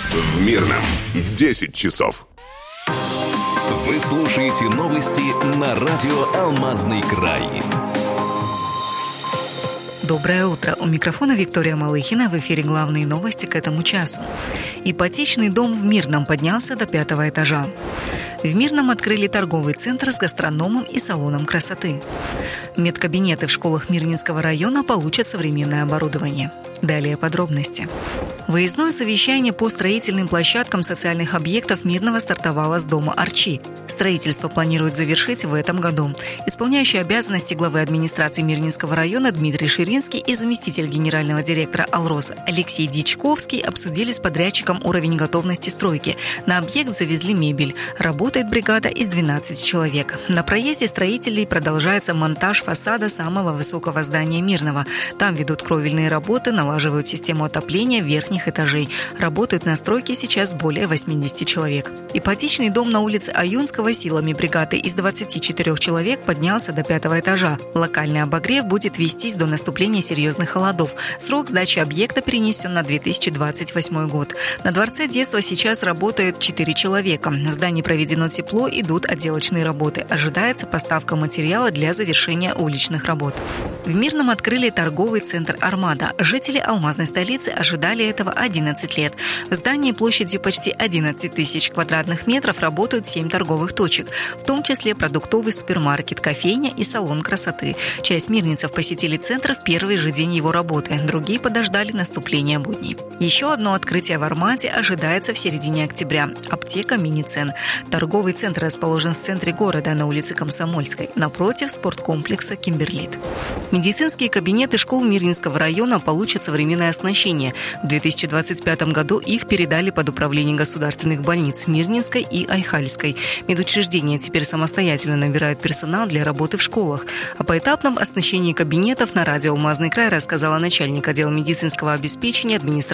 В Мирном 10 часов. Вы слушаете новости на радио «Алмазный край». Доброе утро. У микрофона Виктория Малыхина. В эфире главные новости к этому часу. Ипотечный дом в Мирном поднялся до 5-го этажа. В Мирном открыли торговый центр с гастрономом и салоном красоты. Медкабинеты в школах Мирнинского района получат современное оборудование. Далее подробности. Выездное совещание по строительным площадкам социальных объектов Мирного стартовало с дома Арчи. Строительство планируют завершить в этом году. Исполняющий обязанности главы администрации Мирнинского района Дмитрий Ширинский и заместитель генерального директора «Алрос» Алексей Дичковский обсудили с подрядчиком уровень готовности стройки. На объект завезли мебель. Работает бригада из 12 человек. На проезде строителей продолжается монтаж фасада самого высокого здания Мирного. Там ведут кровельные работы, налаживают систему отопления верхних этажей. Работают на стройке сейчас более 80 человек. Ипотечный дом на улице Аюнского силами бригады из 24 человек поднялся до 5-го этажа. Локальный обогрев будет вестись до наступления серьезных холодов. Срок сдачи объекта перенесен на 2028 год. На дворце детства сейчас работает 4 человека. В здании проведено тепло, идут отделочные работы. Ожидается поставка материала для завершения уличных работ. В Мирном открыли торговый центр «Армада». Жители алмазной столицы ожидали этого 11 лет. В здании площадью почти 11 тысяч квадратных метров работают 7 торговых точек, в том числе продуктовый супермаркет, кофейня и салон красоты. Часть мирнинцев посетили центр в первый же день его работы, другие подождали наступления будней. Еще одно открытие в «Армаде» ожидается в середине октября. Аптека «Миницен». Торговый центр расположен в центре города на улице Комсомольской, напротив спорткомплекса «Кимберлит». Медицинские кабинеты школ Мирнинского района получат современное оснащение. В 2025 году их передали под управление государственных больниц Мирнинской и Айхальской. Медучреждения теперь самостоятельно набирают персонал для работы в школах. О поэтапном оснащении кабинетов на радио «Алмазный край» рассказала начальник отдела медицинского обеспечения администрации